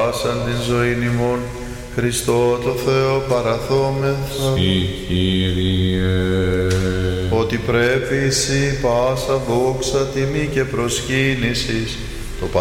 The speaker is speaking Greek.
πάσαν την ζωήν ημών, Χριστό το Θεό παραθόμεθα. Συ, Κύριε. Ότι πρέπει εσύ πάσα δόξα, τιμή και προσκύνησης